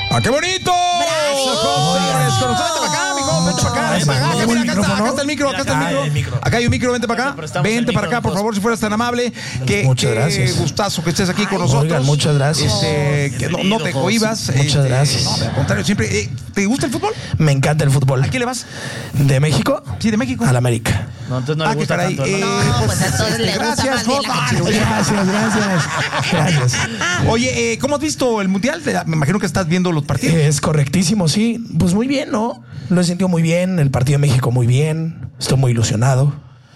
¡Ah, qué bonito! ¡Bravo! Vente para acá, mijo. Acá está el micro. Acá hay un micro, vente para acá. Vente para acá, por favor, si fueras tan amable. Muchas gracias. Qué gustazo que estés aquí con nosotros. Oigan, muchas gracias. Que no te cohibas. Muchas gracias. No, al contrario, siempre. ¿Te gusta el fútbol? Me encanta el fútbol. ¿A quién le vas? ¿De México? Sí, de México. Al América. No, entonces no le gusta tanto, ¿no? No, pues entonces le gusta más bien la Gracias. Oye, ¿cómo has visto el Mundial? Me imagino que estás viendo los partidos. Es correctísimo, sí. Pues muy bien, ¿no? Lo he sentido muy bien. El partido de México muy bien. Estoy muy ilusionado.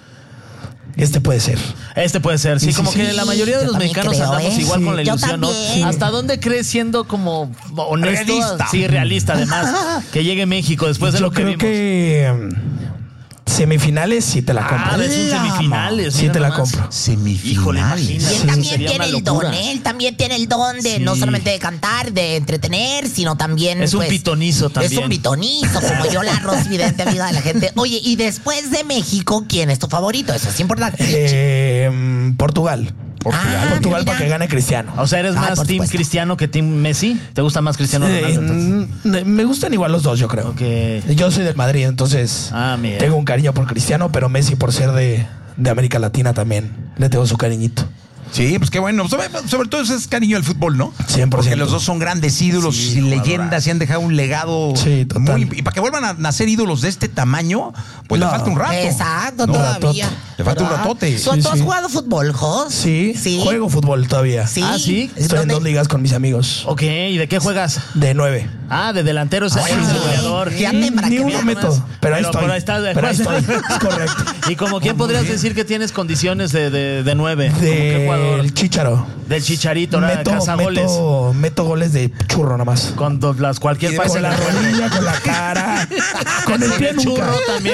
Puede ser. Sí, como que la mayoría de los mexicanos creo, andamos igual con la ilusión, ¿no? también. ¿Hasta dónde crees, siendo como honesto? Realista. Sí, realista, además, que llegue México después de Yo lo que creo vimos. que semifinales sí te la compro. Es un semifinales. Sí mira te la nomás. compro. Híjole, imagínate. Y él Sí, también sería tiene una el don, locura. él también tiene el don de no solamente de cantar, de entretener, sino también Es un pitonizo también. Es un pitonizo, como yo, la Ros Vidente, amiga de la gente. Oye, y después de México, ¿quién es tu favorito? Eso es importante. Portugal. Portugal mira. para que gane Cristiano. O sea, ¿eres más por team supuesto. Cristiano que team Messi? ¿Te gusta más Cristiano Ronaldo, entonces? Me gustan igual los dos, yo creo. Ok. Yo soy del Madrid, entonces Mira. tengo un cariño por Cristiano, pero Messi por ser de América Latina también le tengo su cariñito. Sí, pues qué bueno. Sobre todo ese es cariño al fútbol, ¿no? 100%. Porque los dos son grandes ídolos y leyendas y han dejado un legado. Sí, total. Y para que vuelvan a nacer ídolos de este tamaño, pues No. le falta un rato. Exacto, No, todavía. le falta un ratote. ¿Tú has jugado fútbol, Jos? Sí, juego fútbol todavía. Sí. Ah, ¿sí? Estoy en ¿Dónde? 2 ligas con mis amigos. Ok, ¿y de qué juegas? De 9. De delantero, es Ay, goleador. fíjate para Ni que uno veas. meto, pero ahí estoy. Pero ahí estoy. Es correcto. ¿Y como quién podrías decir que tienes condiciones de 9? ¿Como qué jugador? Del Chícharo. Del Chicharito, ¿no? Cazagoles. Meto goles de churro nomás. Con cualquier pase. Con la rodilla, con la cara, con el pie nunca. churro también.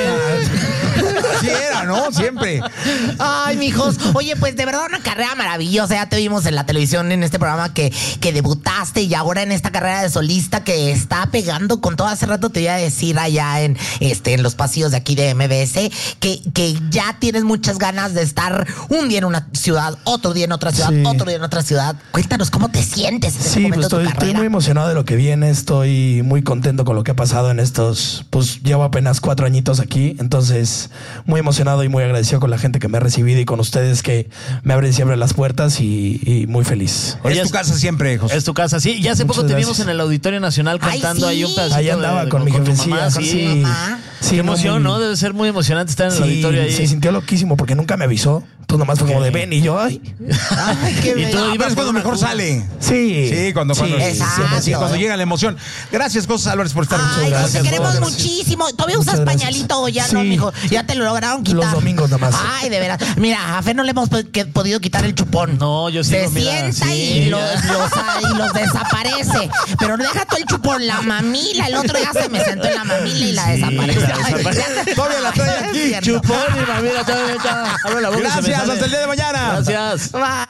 Así era, ¿no? Siempre. Ay, mijos. Oye, pues de verdad una carrera maravillosa. Ya te vimos en la televisión en este programa que debutaste y ahora en esta carrera de solista que está pegando con todo. Hace rato te iba a decir allá en los pasillos de aquí de MBS que ya tienes muchas ganas de estar un día en una ciudad, otro día en otra ciudad, Sí. otro día en otra ciudad. Cuéntanos cómo te sientes en este Sí, momento pues de tu estoy carrera. muy emocionado de lo que viene. Estoy muy contento con lo que ha pasado en estos. Pues llevo apenas 4 añitos aquí. Entonces, muy emocionado y muy agradecido con la gente que me ha recibido y con ustedes que me abren siempre las puertas y muy feliz. Es tu casa siempre, José. Es tu casa, sí. Y hace Muchas poco te vimos gracias. en el Auditorio Nacional Ay, cantando sí. ahí un pedacito. Ahí andaba con mi tu jefecilla. mamá, Sí. mamá. Sí, Qué emoción, muy- ¿no? Debe ser muy emocionante estar en el auditorio ahí. Se sintió loquísimo porque nunca me avisó. Entonces nomás fue como de ven y yo, ay. Ay, qué Y bello. tú Pero ibas es cuando por una mejor curva. sale. Sí. Sí, cuando Exacto. sí, cuando llega la emoción. Gracias, José Álvarez, por estar con Ay, nosotros. te queremos gracias. muchísimo. ¿Todavía usas Muchas gracias. pañalito o ya Sí. no, mijo? Ya te lo lograron quitar. Los domingos nomás. Ay, de veras. Mira, a Fer no le hemos podido quitar el chupón. No, yo Se sigo, mira, sienta sí. y los desaparece. Pero deja tú el chupón, la mamila. El otro día se me sentó en la mamila y la desaparece. la desaparece. Ay, Todavía la trae es aquí, cierto. Chupón y mamila, abre la boca y se me Gracias, sale. hasta el día de mañana. Gracias. Bye.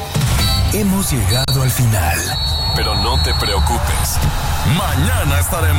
Hemos llegado al final, pero no te preocupes. Mañana estaremos